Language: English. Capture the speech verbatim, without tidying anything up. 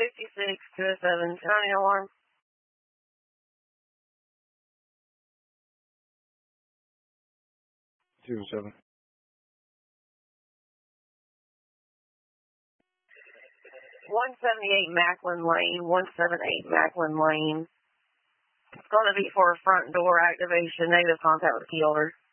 fifty-six to a seven, county alarm. Two seven. one seventy-eight Macklin Lane, one seventy-eight Macklin Lane. It's going to be for a front door activation, negative contact with key holder.